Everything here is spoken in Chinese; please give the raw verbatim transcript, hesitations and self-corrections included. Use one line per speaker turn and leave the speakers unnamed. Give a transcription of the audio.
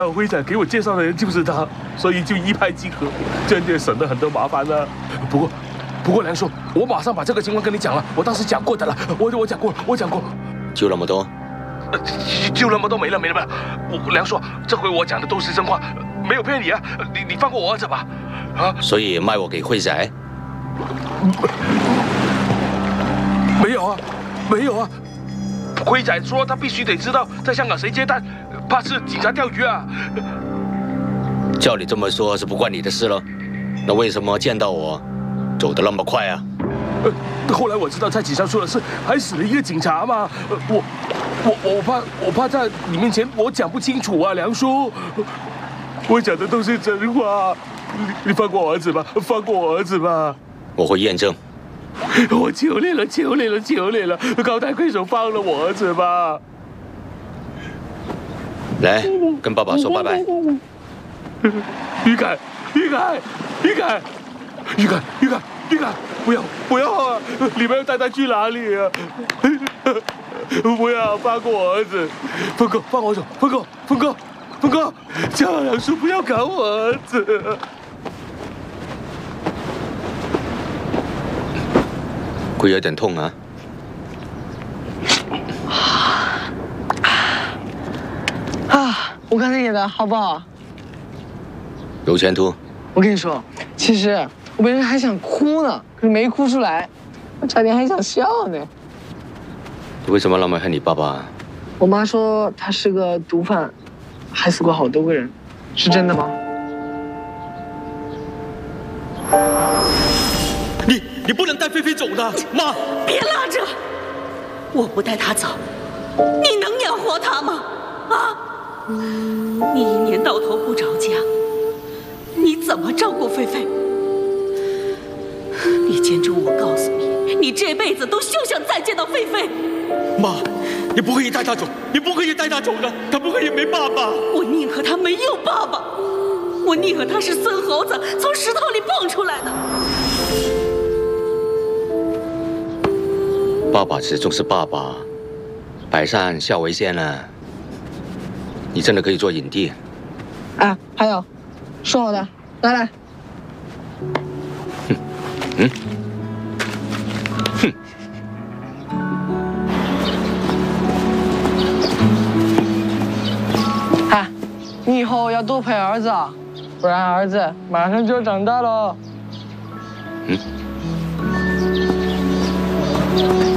会长给我介绍的人就是他，所以就一拍即合，这样就省了很多麻烦了。不过，不过梁叔，我马上把这个情况跟你讲了，我当时讲过的了，我我讲过，我讲过。
就那么多？
呃，就那么多，没了没了没了。我梁叔，这回我讲的都是真话，没有骗你啊！你你放过我儿子吧，啊！
所以卖我给辉仔？
没有啊，没有啊。辉仔说他必须得知道在香港谁接单，怕是警察钓鱼啊。
照你这么说，是不关你的事了。那为什么见到我走得那么快啊？
呃，后来我知道在警察出了事，还死了一个警察嘛。呃、我我我怕我怕在你面前我讲不清楚啊，梁叔。我讲的都是真话，你你放过我儿子吧，放过我儿子吧。
我会验证。
我求你了，求你了，求你了，高抬贵手放了我儿子吧。
来，跟爸爸说拜拜。
于凯，于凯，于凯，于凯，于凯，于凯，不要，不要啊！你们要带他去哪里啊？不要，放过我儿子，峰哥，放我手，峰哥，峰哥，峰哥，叫梁叔不要搞我儿子。
会有点痛啊。
啊，我刚才演的好不好？
有前途。
我跟你说，其实我本来还想哭呢，可是没哭出来，我差点还想笑呢。
你为什么那么恨你爸爸？
我妈说他是个毒贩，害死过好多个人，是真的吗？
你你不能带菲菲走的，妈！
别拉着，我不带她走，你能养活她吗？啊！你一年到头不着家，你怎么照顾菲菲？李建忠，我告诉你，你这辈子都休想再见到菲菲。
妈，你不可以带她走，你不可以带她走的，她不可以没爸爸。
我宁可她没有爸爸，我宁可她是孙猴子从石头里蹦出来的。
爸爸始终是爸爸，百善孝为先啊！你真的可以做影帝。
啊，还有，说好的，来来。
哼，嗯，哼。
啊，你以后要多陪儿子啊，不然儿子马上就要长大了。
嗯。